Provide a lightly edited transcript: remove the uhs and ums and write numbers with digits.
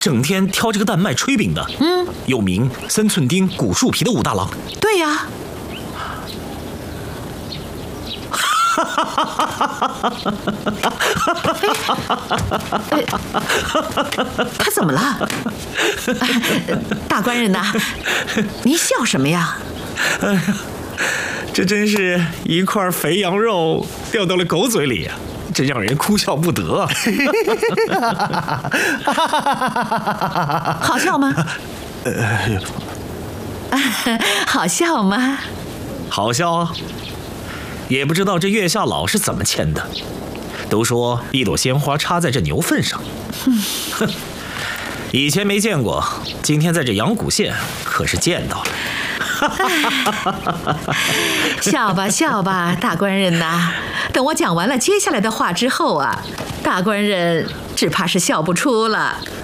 整天挑这个蛋卖炊饼的，又名3寸丁、古树皮的武大郎。 对呀。他怎么了？大官人呐，您笑什么呀？ 哎呀，这真是一块肥羊肉掉到了狗嘴里呀，真让人哭笑不得。 好笑吗？好笑吗？ 好笑啊！也不知道这月下老是怎么牵的。都说一朵鲜花插在这牛粪上，哼，以前没见过，今天在这阳谷县可是见到了。 笑吧笑吧，大官人呐，等我讲完了接下来的话之后啊，大官人只怕是笑不出了。